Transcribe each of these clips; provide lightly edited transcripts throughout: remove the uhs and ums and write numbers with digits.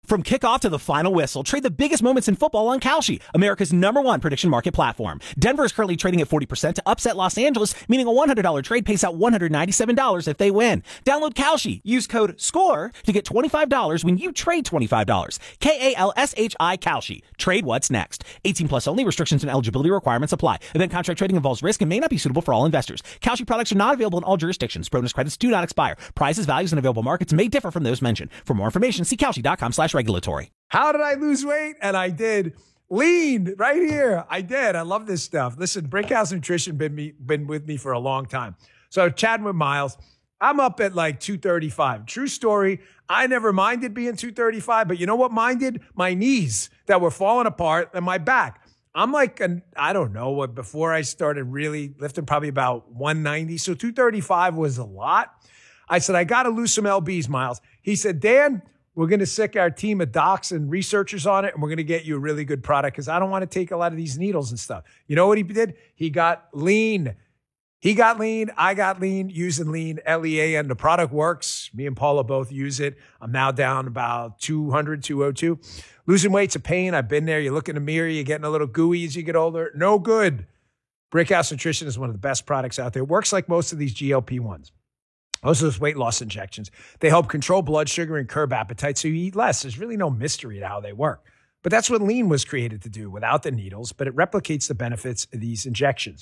From kickoff to the final whistle, trade the biggest moments in football on Kalshi, America's #1 prediction market platform. Denver is currently trading at 40% to upset Los Angeles, meaning a $100 trade pays out $197 if they win. Download Kalshi. Use code SCORE to get $25 when you trade $25. KALSHI Kalshi. Trade what's next. 18 plus only. Restrictions and eligibility requirements apply. Event contract trading involves risk and may not be suitable for all investors. Kalshi products are not available in all jurisdictions. Bonus credits do not expire. Prices, values, and available markets may differ from those mentioned. For more information, see Kalshi.com/regulatory. How did I lose weight? And I did. Lean right here. I did. I love this stuff. Listen, Brickhouse Nutrition been with me for a long time. So chatting with Miles, I'm up at like 235. True story. I never minded being 235, but you know what minded? My knees that were falling apart and my back. I'm like, I don't know what, before I started really lifting, probably about 190. So 235 was a lot. I said, I got to lose some LBs, Miles. He said, Dan, we're going to sick our team of docs and researchers on it, and we're going to get you a really good product because I don't want to take a lot of these needles and stuff. You know what he did? He got lean. He got lean. I got lean using lean, LEAN. The product works. Me and Paula both use it. I'm now down about 200, 202. Losing weight's a pain. I've been there. You look in the mirror, you're getting a little gooey as you get older. No good. Brickhouse Nutrition is one of the best products out there. It works like most of these GLP-1s. Most of those weight loss injections, they help control blood sugar and curb appetite so you eat less. There's really no mystery to how they work. But that's what lean was created to do without the needles, but it replicates the benefits of these injections.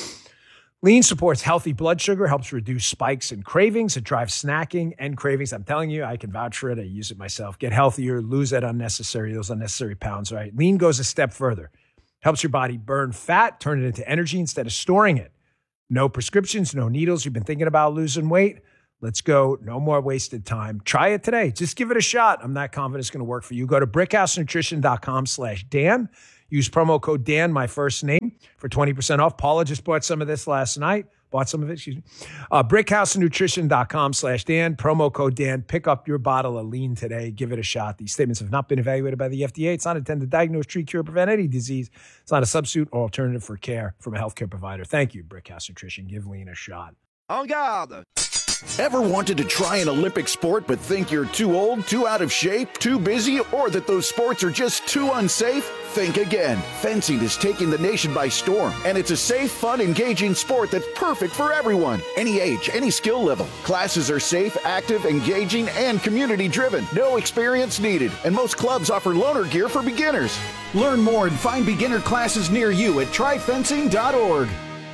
Lean supports healthy blood sugar, helps reduce spikes and cravings. It drives snacking and cravings. I'm telling you, I can vouch for it. I use it myself. Get healthier, lose those unnecessary pounds, right? Lean goes a step further. Helps your body burn fat, turn it into energy instead of storing it. No prescriptions, no needles. You've been thinking about losing weight? Let's go. No more wasted time. Try it today. Just give it a shot. I'm not confident it's going to work for you. Go to brickhousenutrition.com/Dan. Use promo code Dan, my first name, for 20% off. Paula just bought some of this last night. Brickhousenutrition.com/Dan. Promo code Dan. Pick up your bottle of lean today. Give it a shot. These statements have not been evaluated by the FDA. It's not intended to diagnose, treat, cure, prevent any disease. It's not a substitute or alternative for care from a healthcare provider. Thank you, Brickhouse Nutrition. Give lean a shot. En garde. Ever wanted to try an Olympic sport but think you're too old, too out of shape, too busy, or that those sports are just too unsafe? Think again. Fencing is taking the nation by storm, and it's a safe, fun, engaging sport that's perfect for everyone. Any age, any skill level. Classes are safe, active, engaging, and community-driven. No experience needed, and most clubs offer loaner gear for beginners. Learn more and find beginner classes near you at tryfencing.org.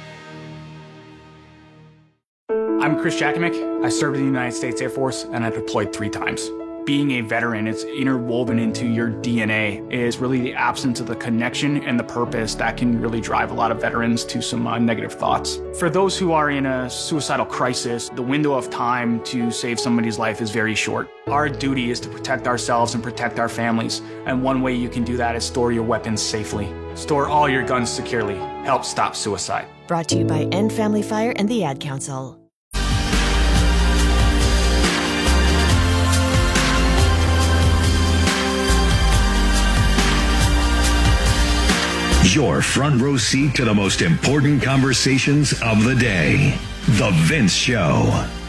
I'm Chris Jakomick. I served in the United States Air Force, and I deployed 3 times. Being a veteran, it's interwoven into your DNA. It is really the absence of the connection and the purpose that can really drive a lot of veterans to some negative thoughts. For those who are in a suicidal crisis, the window of time to save somebody's life is very short. Our duty is to protect ourselves and protect our families, and one way you can do that is store your weapons safely. Store all your guns securely. Help stop suicide. Brought to you by End Family Fire and the Ad Council. Your front row seat to the most important conversations of the day. The Vince Show.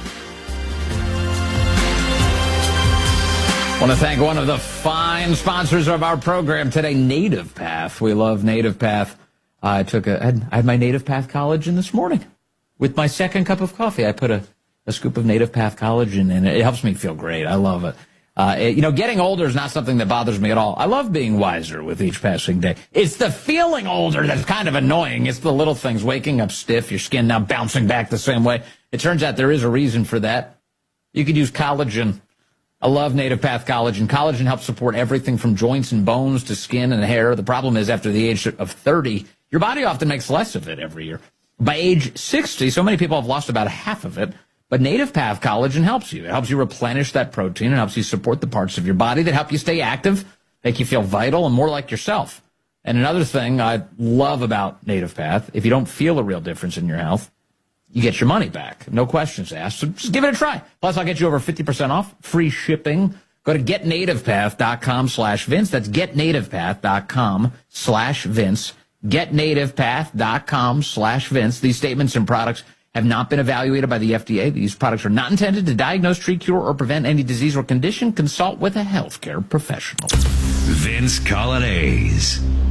I want to thank one of the fine sponsors of our program today, Native Path. We love Native Path. I had my Native Path collagen this morning. With my second cup of coffee, I put a scoop of Native Path collagen in it. It helps me feel great. I love it. Getting older is not something that bothers me at all. I love being wiser with each passing day. It's the feeling older that's kind of annoying. It's the little things, waking up stiff, your skin now bouncing back the same way. It turns out there is a reason for that. You could use collagen. I love Native Path Collagen. Collagen helps support everything from joints and bones to skin and hair. The problem is after the age of 30, your body often makes less of it every year. By age 60, so many people have lost about half of it. But Native Path Collagen helps you. It helps you replenish that protein. It helps you support the parts of your body that help you stay active, make you feel vital and more like yourself. And another thing I love about Native Path, if you don't feel a real difference in your health, you get your money back. No questions asked. So just give it a try. Plus, I'll get you over 50% off, free shipping. Go to getnativepath.com/Vince. That's getnativepath.com/Vince. Getnativepath.com/Vince. These statements and products have not been evaluated by the FDA. These products are not intended to diagnose, treat, cure, or prevent any disease or condition. Consult with a healthcare professional. Vince Coglianese.